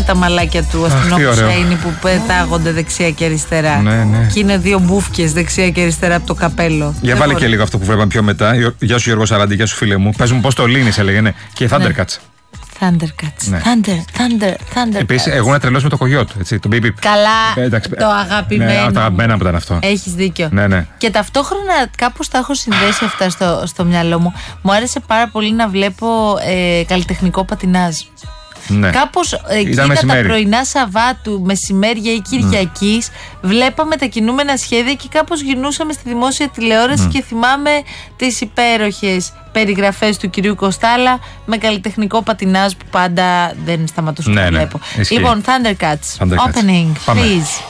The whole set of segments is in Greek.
με τα μαλάκια του Αστυνόμου Χουσέινι που πετάγονται δεξιά και αριστερά. Ναι. Και είναι δύο μπούφκες δεξιά και αριστερά από το καπέλο. Για βάλε και λίγο αυτό που βλέπαμε πιο μετά. Γεια σου Γιώργο Σαράντη, γεια σου φίλε μου. Πες μου πώς το λύνεις, έλεγε. Ναι. Και Thundercats. Thundercats. Ναι. Thunder. Επίσης, εγώ να τρελώσω με το κογιότ. Το beep. Καλά. Το αγαπημένο. Ναι, από τα αγαπημένα μου ήταν αυτό. Έχεις δίκιο. Ναι. Και ταυτόχρονα κάπως τα έχω συνδέσει αυτά στο μυαλό μου. Μου άρεσε πάρα πολύ να βλέπω καλλιτεχνικό πατινάζ. Ναι. Κάπως εκείνα τα πρωινά Σαββάτου, μεσημέρια ή Κυριακής, βλέπαμε τα κινούμενα σχέδια και κάπως γυρνούσαμε στη δημόσια τηλεόραση και θυμάμαι τις υπέροχες περιγραφές του κυρίου Κοστάλα με καλλιτεχνικό πατινάζ που πάντα δεν σταματούσε να βλέπω. Λοιπόν, Thundercats. Opening, please.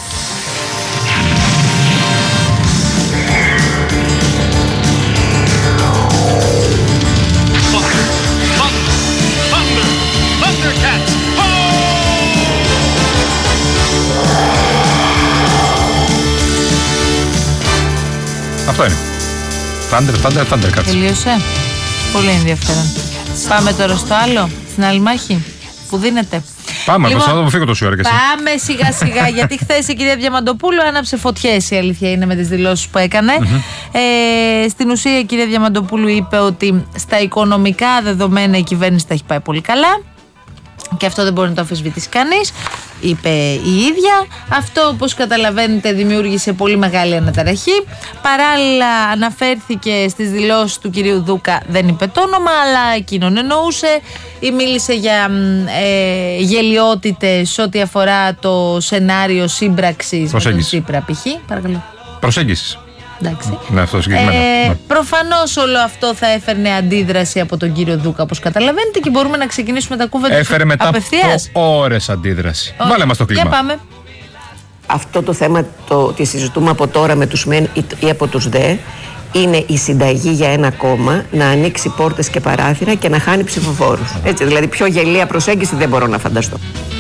Αυτό είναι. Thundercats. Τελείωσε. Πολύ ενδιαφέρον. Πάμε τώρα στο άλλο, στην άλλη μάχη που δίνεται. Πάμε, λοιπόν, θα το φύγω τόση ώρα και εσύ. Πάμε σιγά σιγά, γιατί χθες η κυρία Διαμαντοπούλου άναψε φωτιές, η αλήθεια είναι, με τις δηλώσεις που έκανε. Στην ουσία η κυρία Διαμαντοπούλου είπε ότι στα οικονομικά δεδομένα η κυβέρνηση τα έχει πάει πολύ καλά. Και αυτό δεν μπορεί να το αμφισβητήσει κανείς, είπε η ίδια. Αυτό, όπως καταλαβαίνετε, δημιούργησε πολύ μεγάλη αναταραχή. Παράλληλα αναφέρθηκε στις δηλώσεις του κυρίου Δούκα, δεν είπε το όνομα, αλλά εκείνον εννοούσε, ή μίλησε για γελιότητες ό,τι αφορά το σενάριο σύμπραξης με τον Τσίπρα π.χ. Παρακαλώ. Προσέγγισης. Ναι, αυτό συγκεκριμένα. Προφανώς όλο αυτό θα έφερνε αντίδραση από τον κύριο Δούκα, όπως καταλαβαίνετε, και μπορούμε να ξεκινήσουμε τα κούβεντα έφερε μετά απευθείας. από ώρες αντίδραση. Βάλε μας το κλίμα. Για πάμε. Αυτό το θέμα το ότι συζητούμε από τώρα με τους ΜΕΝ ή από τους ΔΕ είναι η συνταγή για ένα κόμμα να ανοίξει πόρτες και παράθυρα και να χάνει ψηφοφόρους. Έτσι, δηλαδή πιο γελία προσέγγιση δεν μπορώ να φανταστώ.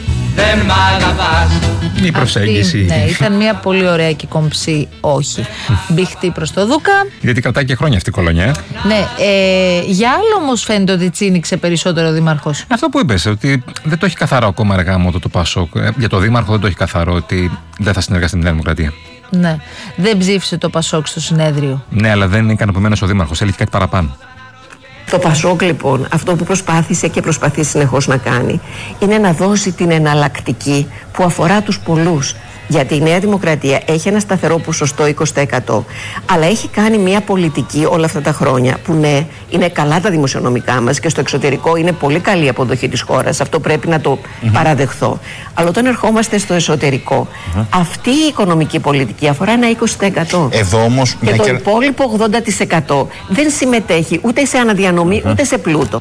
Η προσέγγιση. Ναι, ήταν μια πολύ ωραία και κομψή όχι. Μπηχτή προς το Δούκα. Γιατί κρατάει και χρόνια αυτή η κολονιά. Ναι, για άλλο όμως φαίνεται ότι τσίνηξε περισσότερο ο δήμαρχος. Αυτό που είπες, ότι δεν το έχει καθαρό ακόμα αργά το Πασόκ. Για το δήμαρχο δεν το έχει καθαρό ότι δεν θα συνεργαστεί με τη Νέα Δημοκρατία. Ναι, δεν ψήφισε το Πασόκ στο συνέδριο. Ναι, αλλά δεν είναι ικανοποιημένος ο δήμαρχος, έλεγε κάτι παραπάνω. Το Πασόκ λοιπόν αυτό που προσπάθησε και προσπαθεί συνεχώς να κάνει είναι να δώσει την εναλλακτική που αφορά τους πολλούς. Γιατί η Νέα Δημοκρατία έχει ένα σταθερό ποσοστό 20%. Αλλά έχει κάνει μια πολιτική όλα αυτά τα χρόνια που ναι, είναι καλά τα δημοσιονομικά μας και στο εξωτερικό είναι πολύ καλή η αποδοχή της χώρας. Αυτό πρέπει να το παραδεχθώ. Αλλά όταν ερχόμαστε στο εσωτερικό, αυτή η οικονομική πολιτική αφορά ένα 20%. Εδώ όμως, και το υπόλοιπο 80% δεν συμμετέχει ούτε σε αναδιανομή ούτε σε πλούτο.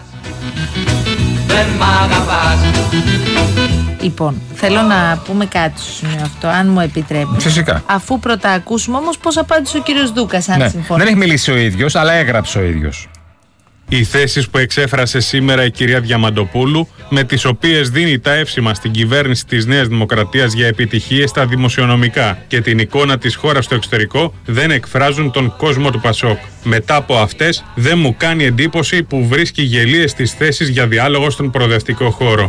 Λοιπόν, θέλω να πούμε κάτι στο σημείο αυτό, αν μου επιτρέπετε. Φυσικά. Αφού πρώτα ακούσουμε όμως πώς απάντησε ο κύριος Δούκας, αν συμφωνεί. Δεν έχει μιλήσει ο ίδιος, αλλά έγραψε ο ίδιος. Οι θέσεις που εξέφρασε σήμερα η κυρία Διαμαντοπούλου, με τις οποίες δίνει τα εύσημα στην κυβέρνηση της Νέας Δημοκρατίας για επιτυχίες στα δημοσιονομικά και την εικόνα της χώρας στο εξωτερικό, δεν εκφράζουν τον κόσμο του Πασόκ. Μετά από αυτές, δεν μου κάνει εντύπωση που βρίσκει γελίες στις θέσεις για διάλογο στον προοδευτικό χώρο.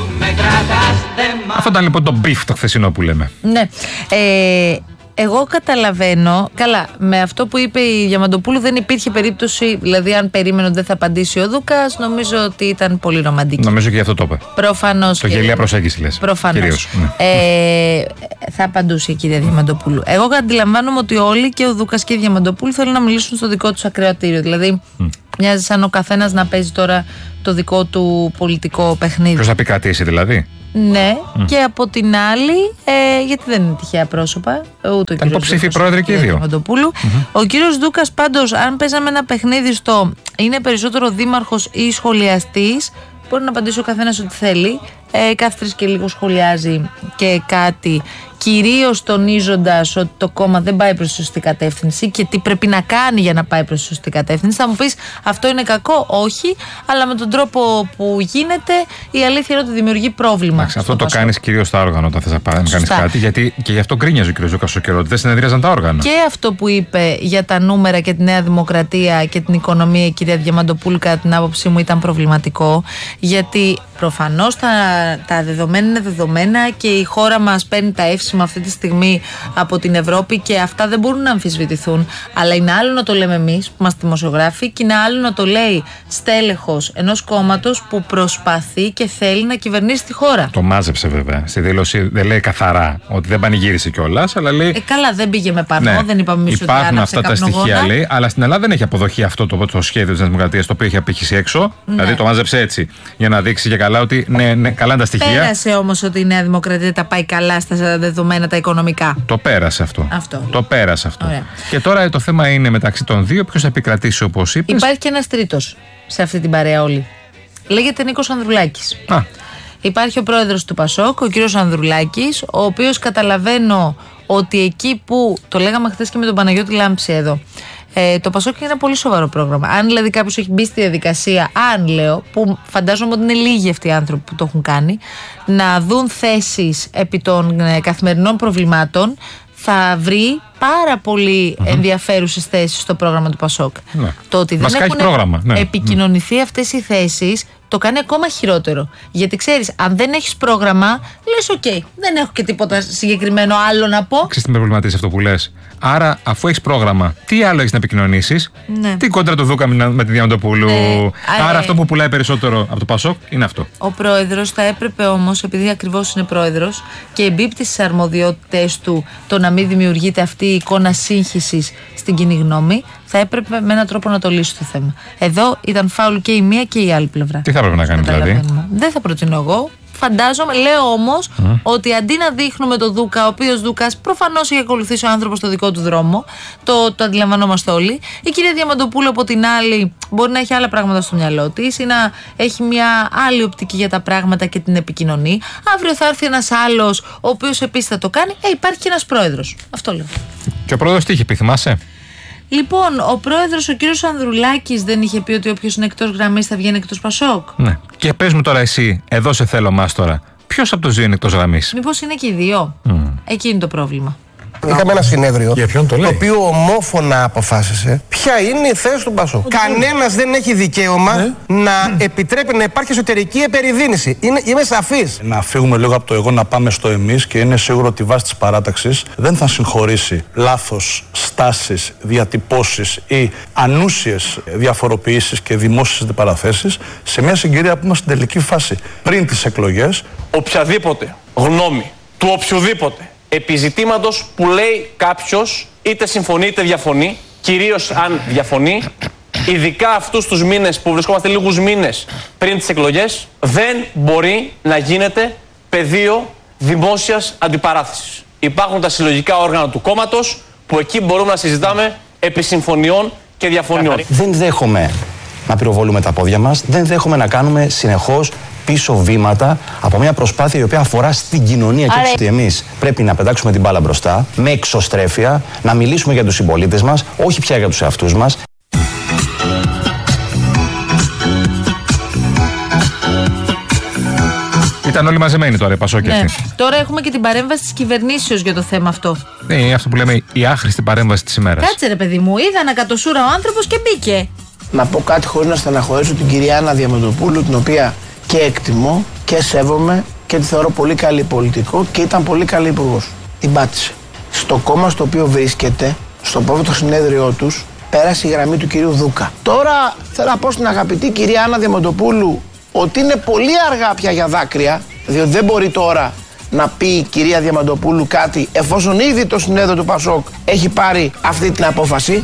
Αυτό ήταν λοιπόν το μπιφ το χθεσινό που λέμε. Ναι. Εγώ καταλαβαίνω, καλά, με αυτό που είπε η Διαμαντοπούλου δεν υπήρχε περίπτωση, δηλαδή αν περίμενε ότι δεν θα απαντήσει ο Δούκας, νομίζω ότι ήταν πολύ ρομαντική. Νομίζω και γι' αυτό το είπε. Προφανώς. Το γελία προσέγγιση λες. Προφανώς. Κυρίως, ναι. Θα απαντούσε η κυρία Διαμαντοπούλου. Εγώ αντιλαμβάνομαι ότι όλοι, και ο Δούκας και η Διαμαντοπούλου, θέλουν να μιλήσουν στο δικό τους ακροατήριο. Δηλαδή, μοιάζει σαν ο καθένας να παίζει τώρα το δικό του πολιτικό παιχνίδι. Ποιος θα πει κάτι εσύ δηλαδή. Ναι, και από την άλλη, γιατί δεν είναι τυχαία πρόσωπα, ούτε ο ήταν υποψήφιοι πρόεδροι και οι δύο. Ο κύριος Δούκας πάντως, αν παίζαμε ένα παιχνίδι στο είναι περισσότερο δήμαρχος ή σχολιαστής, μπορεί να απαντήσει ο καθένας ό,τι θέλει. Κάθε 3 και λίγο σχολιάζει και κάτι, κυρίως τονίζοντας ότι το κόμμα δεν πάει προς τη σωστή κατεύθυνση και τι πρέπει να κάνει για να πάει προς τη σωστή κατεύθυνση. Θα μου πεις, αυτό είναι κακό? Όχι, αλλά με τον τρόπο που γίνεται, η αλήθεια είναι ότι δημιουργεί πρόβλημα. Αυτό το κάνεις κυρίως στα όργανα όταν θες να κάνεις κάτι, γιατί και γι' αυτό γκρίνιαζε ο κ. Δούκας στο καιρό, ότι δεν συνεδρίαζαν τα όργανα. Και αυτό που είπε για τα νούμερα και τη Νέα Δημοκρατία και την οικονομία η κυρία Διαμαντοπούλου, κατά την άποψή μου, ήταν προβληματικό, γιατί Προφανώς τα δεδομένα είναι δεδομένα και η χώρα μας παίρνει τα εύσημα αυτή τη στιγμή από την Ευρώπη και αυτά δεν μπορούν να αμφισβητηθούν. Αλλά είναι άλλο να το λέμε εμείς που είμαστε δημοσιογράφοι και είναι άλλο να το λέει στέλεχος ενός κόμματος που προσπαθεί και θέλει να κυβερνήσει τη χώρα. Το μάζεψε βέβαια. Στη δήλωση δεν λέει καθαρά ότι δεν πανηγύρισε κιόλας, αλλά λέει. Καλά, δεν πήγε με πανό, ναι, δεν είπαμε εμείς ότι υπάρχουν αυτά τα στοιχεία, λέει, αλλά στην Ελλάδα δεν έχει αποδοχή αυτό το σχέδιο της Δημοκρατίας το οποίο έχει απήχηση έξω. Ναι. Δηλαδή το μάζεψε έτσι για να δείξει και καλά ότι ναι, καλά είναι τα στοιχεία. Πέρασε όμως ότι η Νέα Δημοκρατία τα πάει καλά στα δεδομένα τα οικονομικά. Το πέρασε αυτό. Το πέρασε αυτό. Ωραία. Και τώρα το θέμα είναι μεταξύ των δύο ποιος θα επικρατήσει, όπως είπες. Υπάρχει και ένας τρίτος σε αυτή την παρέα όλη. Λέγεται Νίκος Ανδρουλάκης. Υπάρχει ο πρόεδρος του ΠΑΣΟΚ, ο κύριος Ανδρουλάκης, ο οποίος καταλαβαίνω ότι εκεί που, το λέγαμε χθες και με τον Παναγιώτη Λάμψη εδώ, το ΠΑΣΟΚ είναι ένα πολύ σοβαρό πρόγραμμα. Αν δηλαδή κάποιος έχει μπει στη διαδικασία, που φαντάζομαι ότι είναι λίγοι αυτοί οι άνθρωποι που το έχουν κάνει, να δουν θέσεις επί των καθημερινών προβλημάτων, θα βρει πάρα πολύ ενδιαφέρουσες θέσεις στο πρόγραμμα του ΠΑΣΟΚ. Ναι. Το ότι δεν έχουν επικοινωνηθεί αυτές οι θέσεις το κάνει ακόμα χειρότερο. Γιατί ξέρεις, αν δεν έχεις πρόγραμμα, λες οκ, δεν έχω και τίποτα συγκεκριμένο άλλο να πω. Ξέρεις τι με προβληματίζει αυτό που λες. Άρα, αφού έχεις πρόγραμμα, τι άλλο έχεις να επικοινωνήσεις? Ναι. Τι κόντρα του Δούκα με τη Διαμαντοπούλου? Ναι. Άρα, αυτό που πουλάει περισσότερο από το ΠΑΣΟΚ είναι αυτό. Ο πρόεδρος θα έπρεπε όμως, επειδή ακριβώς είναι πρόεδρος και εμπίπτει στις αρμοδιότητες του το να μην δημιουργείται αυτή η εικόνα σύγχυσης στην κοινή γνώμη, θα έπρεπε με έναν τρόπο να το λύσει το θέμα. Εδώ ήταν φάουλ και η μία και η άλλη πλευρά. Τι θα έπρεπε να κάνει δηλαδή? Δεν θα προτείνω εγώ. Φαντάζομαι, λέω όμως ότι αντί να δείχνουμε τον Δούκα, ο οποίος Δούκας προφανώς έχει ακολουθήσει ο άνθρωπος στο δικό του δρόμο, το αντιλαμβανόμαστε όλοι. Η κυρία Διαμαντοπούλου από την άλλη μπορεί να έχει άλλα πράγματα στο μυαλό της ή να έχει μια άλλη οπτική για τα πράγματα και την επικοινωνεί. Αύριο θα έρθει ένας άλλος, ο οποίος επίσης θα το κάνει. Υπάρχει και ένας πρόεδρος. Αυτό λέω. Και ο πρόεδρος τι είχε πει, θυμάσαι? Λοιπόν, ο πρόεδρος, ο κύριος Ανδρουλάκης, δεν είχε πει ότι όποιος είναι εκτός γραμμής θα βγαίνει εκτός ΠΑΣΟΚ? Ναι. Και πες μου τώρα εσύ, εδώ σε θέλω μας τώρα, ποιος από τους δύο είναι εκτός γραμμής? Μήπως είναι και οι δύο? Εκεί είναι το πρόβλημα. Είχαμε ένα συνέδριο το οποίο ομόφωνα αποφάσισε ποια είναι η θέση του ΠΑΣΟΚ. Κανένας δεν έχει δικαίωμα να επιτρέπει να υπάρχει εσωτερική επεριδίνηση. Είμαι σαφής. Να φύγουμε λίγο από το εγώ, να πάμε στο εμείς, και είναι σίγουρο ότι η βάση της παράταξης δεν θα συγχωρήσει λάθος στάσεις, διατυπώσεις ή ανούσιες διαφοροποιήσεις και δημόσιες αντιπαραθέσεις σε μια συγκυρία που είμαστε στην τελική φάση. Πριν τις εκλογές, οποιαδήποτε γνώμη του οποιοδήποτε επιζητήματος που λέει κάποιος, είτε συμφωνεί είτε διαφωνεί, κυρίως αν διαφωνεί, ειδικά αυτούς τους μήνες που βρισκόμαστε λίγους μήνες πριν τις εκλογές, δεν μπορεί να γίνεται πεδίο δημόσιας αντιπαράθεσης. Υπάρχουν τα συλλογικά όργανα του κόμματος που εκεί μπορούμε να συζητάμε επί συμφωνιών και διαφωνιών. Δεν δέχομαι να πυροβολούμε τα πόδια μας, δεν δέχομαι να κάνουμε συνεχώς πίσω βήματα από μια προσπάθεια η οποία αφορά στην κοινωνία και ότι εμείς πρέπει να πετάξουμε την μπάλα μπροστά με εξωστρέφεια, να μιλήσουμε για τους συμπολίτες μας, όχι πια για τους εαυτούς μας. Ήταν όλοι μαζεμένοι τώρα οι Πασόκοι αυτοί. Τώρα έχουμε και την παρέμβαση της κυβερνήσεως για το θέμα αυτό. Ναι, αυτό που λέμε η άχρηστη παρέμβαση της ημέρας. Κάτσε ρε παιδί μου, είδα να κατοσούρα ο άνθρωπος και μπήκε. Να πω κάτι χωρίς να στεναχωρήσω την κυρία Άννα Διαμαντοπούλου, την οποία και εκτιμώ και σέβομαι και τη θεωρώ πολύ καλή πολιτικό και ήταν πολύ καλή υπουργός. Την πάτησε. Στο κόμμα στο οποίο βρίσκεται, στο πρώτο συνέδριό τους, πέρασε η γραμμή του κυρίου Δούκα. Τώρα θέλω να πω στην αγαπητή κυρία Άννα Διαμαντοπούλου ότι είναι πολύ αργά πια για δάκρυα, διότι δεν μπορεί τώρα να πει η κυρία Διαμαντοπούλου κάτι εφόσον ήδη το συνέδριο του ΠΑΣΟΚ έχει πάρει αυτή την απόφαση.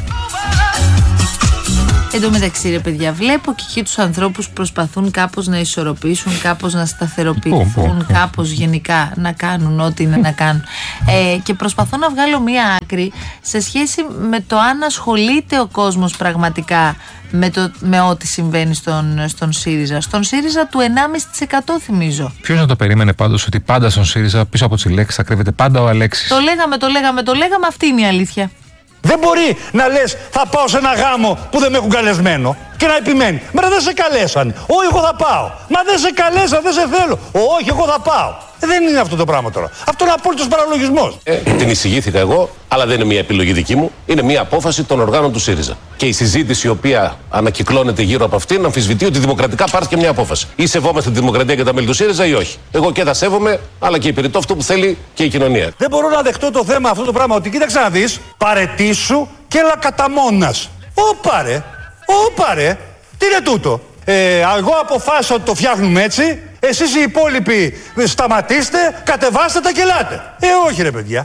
Εν τω μεταξύ, ρε παιδιά, βλέπω και εκεί τους ανθρώπους που προσπαθούν κάπως να ισορροπήσουν, κάπως να σταθεροποιηθούν, κάπως γενικά να κάνουν ό,τι είναι να κάνουν. Και προσπαθώ να βγάλω μία άκρη σε σχέση με το αν ασχολείται ο κόσμος πραγματικά με ό,τι συμβαίνει στον ΣΥΡΙΖΑ. Στον ΣΥΡΙΖΑ του 1,5% θυμίζω. Ποιος να το περίμενε πάντως ότι πάντα στον ΣΥΡΙΖΑ πίσω από τις λέξεις θα κρύβεται πάντα ο Αλέξης. Το λέγαμε, αυτή είναι η αλήθεια. Δεν μπορεί να λες θα πάω σε ένα γάμο που δεν με έχουν καλεσμένο. και να επιμένει. Μα δεν σε καλέσανε. Όχι, εγώ θα πάω. Μα δεν σε καλέσανε, δεν σε θέλω. Όχι, εγώ θα πάω. Δεν είναι αυτό το πράγμα τώρα. Αυτό είναι απόλυτος παραλογισμός. Την εισηγήθηκα εγώ, αλλά δεν είναι μια επιλογή δική μου. Είναι μια απόφαση των οργάνων του ΣΥΡΙΖΑ. Και η συζήτηση η οποία ανακυκλώνεται γύρω από αυτήν αμφισβητεί ότι δημοκρατικά υπάρχει και μια απόφαση. Ή σεβόμαστε τη δημοκρατία και τα μέλη του ΣΥΡΙΖΑ ή όχι. Εγώ και τα σέβομαι, αλλά και υπηρετώ αυτό που θέλει και η κοινωνία. Δεν μπορώ να δεχτώ το θέμα αυτό το πράγμα ότι κοίταξε να δεις, παρετήσου και έλα κατά μόνας. Ωπαρε, τι είναι τούτο. Εγώ αποφάσισα ότι το φτιάχνουμε έτσι. Εσείς οι υπόλοιποι σταματήστε, κατεβάστε τα και ελάτε. Όχι ρε παιδιά.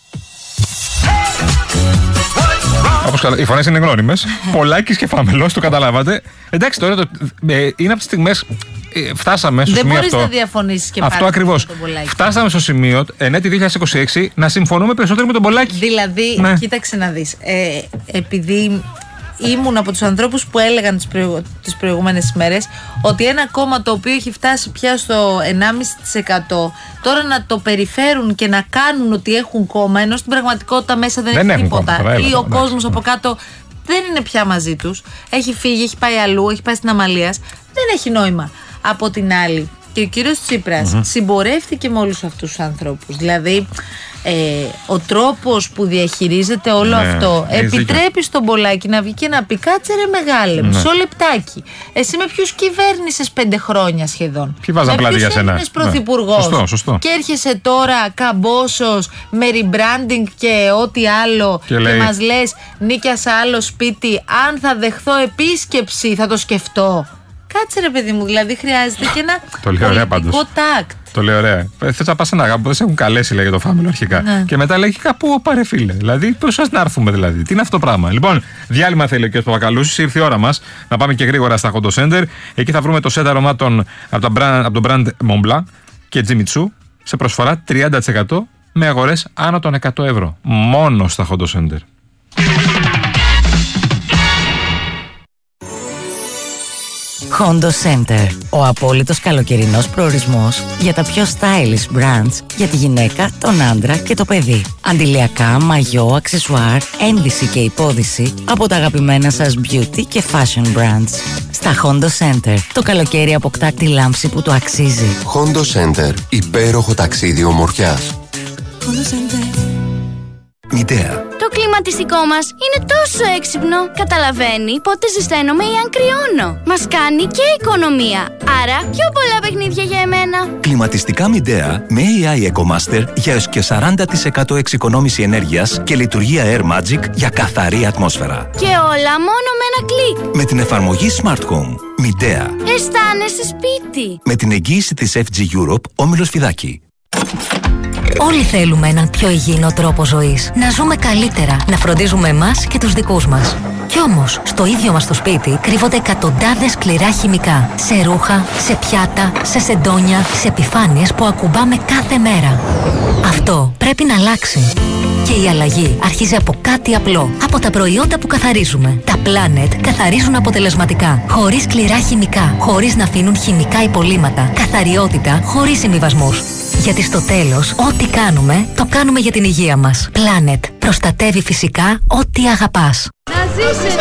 Όπως οι φωνές είναι γνώριμες. Πολάκης και Φαμελός, το καταλάβατε. Εντάξει, τώρα είναι από τις στιγμές. Φτάσαμε στο σημείο αυτό. Δεν μπορείς να διαφωνήσεις και αυτό ακριβώς. Φτάσαμε στο σημείο, έτη 2026, να συμφωνούμε περισσότερο με τον Πολάκη. Δηλαδή, ναι. Κοίταξε να δεις. Επειδή ήμουν από τους ανθρώπους που έλεγαν τις προηγούμενες ημέρες ότι ένα κόμμα το οποίο έχει φτάσει πια στο 1,5% τώρα να το περιφέρουν και να κάνουν ότι έχουν κόμμα, ενώ στην πραγματικότητα μέσα δεν έχει τίποτα ή ο κόσμος από κάτω δεν είναι πια μαζί τους, έχει φύγει, έχει πάει αλλού, έχει πάει στην Αμαλίας, δεν έχει νόημα. Από την άλλη, και ο κύριος Τσίπρας συμπορεύτηκε με όλους αυτούς τους ανθρώπους. Δηλαδή, ο τρόπος που διαχειρίζεται όλο αυτό επιτρέπει στον Πολάκη να βγει και να πει: κάτσε ρε μεγάλε, μισό λεπτάκι. Εσύ με ποιους κυβέρνησες 5 χρόνια σχεδόν? Ποιοι βάζαν πλάτη για σένα? Έμεινες πρωθυπουργός. Σωστό. Και έρχεσαι τώρα καμπόσος με rebranding και ό,τι άλλο και μας λες νίκιασα άλλο σπίτι. Αν θα δεχθώ επίσκεψη, θα το σκεφτώ. Κάτσε ρε παιδί μου, δηλαδή χρειάζεται και ένα πολιτικό τάκτ. Το λέει ωραία. Θες να πας σε ένα γάμο που δεν σε έχουν καλέσει, λέγε το Φάμελο αρχικά. Ναι. Και μετά λέει κάπου πάρε φίλε. Δηλαδή, πώς σας να έρθουμε δηλαδή. Τι είναι αυτό το πράγμα. Λοιπόν, διάλειμμα θέλει ο κ. Παπακαλούσης. Ήρθε η ώρα μας να πάμε και γρήγορα στα Hondo Center. Εκεί θα βρούμε το σετ αρωμάτων από το brand Montblanc και Jimmy Choo σε προσφορά 30% με αγορές άνω των 100 ευρώ. Μόνο στα Hondo Center. Hondo Center. Ο απόλυτος καλοκαιρινός προορισμός για τα πιο stylish brands για τη γυναίκα, τον άντρα και το παιδί. Αντιλιακά, μαγιό, αξεσουάρ, ένδυση και υπόδυση από τα αγαπημένα σας beauty και fashion brands. Στα Hondo Center, το καλοκαίρι αποκτά τη λάμψη που το αξίζει. Hondo Center. Υπέροχο ταξίδι ομορφιάς. Hondo Center. Μητέα. Το κλιματιστικό μας είναι τόσο έξυπνο. Καταλαβαίνει πότε ζεσταίνομαι ή αν κρυώνω. Μας κάνει και οικονομία. Άρα πιο πολλά παιχνίδια για εμένα. Κλιματιστικά Midea με AI EcoMaster για έως και 40% εξοικονόμηση ενέργειας και λειτουργία Air Magic για καθαρή ατμόσφαιρα. Και όλα μόνο με ένα κλικ. Με την εφαρμογή Smart Home. Midea. Αισθάνεσαι σπίτι. Με την εγγύηση της FG Europe, Όμιλος Φιδάκη. Όλοι θέλουμε έναν πιο υγιεινό τρόπο ζωής. Να ζούμε καλύτερα, να φροντίζουμε εμάς και τους δικούς μας. Κι όμως, στο ίδιο μας το σπίτι κρύβονται εκατοντάδες σκληρά χημικά. Σε ρούχα, σε πιάτα, σε σεντόνια, σε επιφάνειες που ακουμπάμε κάθε μέρα. Αυτό πρέπει να αλλάξει. Και η αλλαγή αρχίζει από κάτι απλό. Από τα προϊόντα που καθαρίζουμε. Τα Planet καθαρίζουν αποτελεσματικά. Χωρίς σκληρά χημικά. Χωρίς να αφήνουν χημικά υπολείμματα. Καθαριότητα χωρίς συμβιβασμούς. Γιατί στο τέλος, ό,τι κάνουμε, το κάνουμε για την υγεία μας. Planet. Προστατεύει φυσικά ό,τι αγαπάς. Να ζήσετε!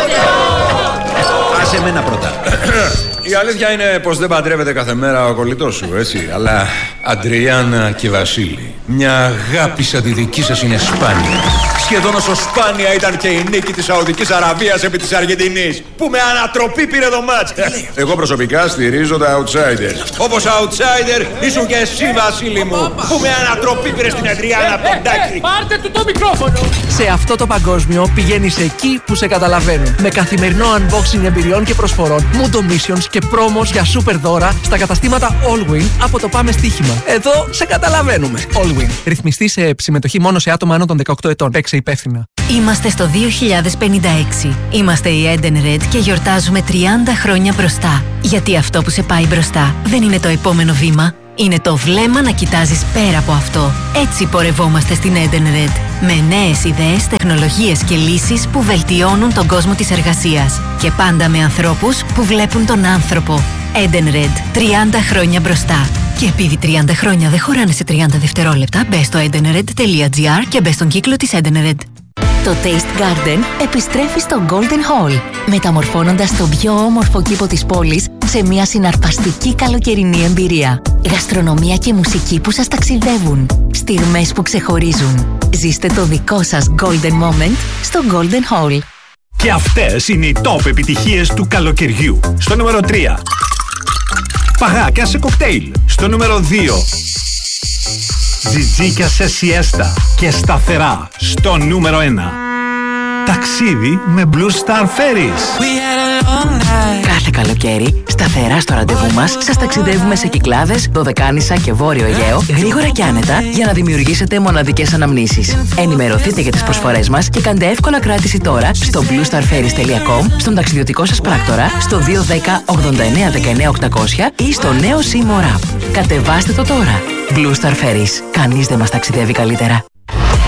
Άσε εμένα πρώτα. Η αλήθεια είναι πως δεν παντρεύεται κάθε μέρα ο κολλητός σου, έτσι. Αλλά Αντριάννα και Βασίλη, μια αγάπη σαν τη δική σας είναι σπάνια. Σχεδόν όσο σπάνια ήταν και η νίκη της Σαουδικής Αραβίας επί της Αργεντινής, που με ανατροπή πήρε το μάτς. Εγώ προσωπικά στηρίζω τα outsiders. Όπως outsider ήσουν και εσύ, Βασίλη μου, που με ανατροπή πήρε στην Αντριάννα Ποντάκη. Πάρτε του το μικρόφωνο! Σε αυτό το παγκόσμιο πηγαίνεις εκεί που σε καταλαβαίνουν. Με καθημερινό unboxing εμπειριών και προσφορών, Mundo Missions και πρόμος για super δώρα στα καταστήματα Allwin από το Πάμε Στοίχημα. Εδώ σε καταλαβαίνουμε. Allwin. Ρυθμιστή σε συμμετοχή μόνο σε άτομα άνω των 18 ετών. Παίξε υπεύθυνα. Είμαστε στο 2056. Είμαστε η Eden Red και γιορτάζουμε 30 χρόνια μπροστά. Γιατί αυτό που σε πάει μπροστά δεν είναι το επόμενο βήμα. Είναι το βλέμμα να κοιτάζεις πέρα από αυτό. Έτσι πορευόμαστε στην Eden Red. Με νέες ιδέες, τεχνολογίες και λύσεις που βελτιώνουν τον κόσμο της εργασίας. Και πάντα με ανθρώπους που βλέπουν τον άνθρωπο. Eden Red. 30 χρόνια μπροστά. Και επειδή 30 χρόνια δεν χωράνε σε 30 δευτερόλεπτα, μπες στο edenred.gr και μπες στον κύκλο της Eden Red. Το Taste Garden επιστρέφει στο Golden Hall, μεταμορφώνοντας τον πιο όμορφο κήπο της πόλης σε μια συναρπαστική καλοκαιρινή εμπειρία. Γαστρονομία και μουσική που σας ταξιδεύουν. Στιγμές που ξεχωρίζουν. Ζήστε το δικό σας Golden Moment στο Golden Hall. Και αυτές είναι οι top επιτυχίες του καλοκαιριού. Στο νούμερο 3. Παγάκια σε κοκτέιλ. Στο νούμερο 2. Τζιτζίκια σε σιέστα και σταθερά. Στο νούμερο 1. Ταξίδι με Blue Star Ferries. Κάθε καλοκαίρι, σταθερά στο ραντεβού μας, σας ταξιδεύουμε σε Κυκλάδες, Δωδεκάνησα και Βόρειο Αιγαίο, γρήγορα και άνετα, για να δημιουργήσετε μοναδικές αναμνήσεις. Ενημερωθείτε για τις προσφορές μας και κάντε εύκολα κράτηση τώρα στο bluestarferries.com, στον ταξιδιωτικό σας πράκτορα, στο 210 89 19 800 ή στο νέο Seymour App. Κατεβάστε το τώρα. Blue Star Ferries. Κανείς δεν μας ταξιδεύει καλύτερα.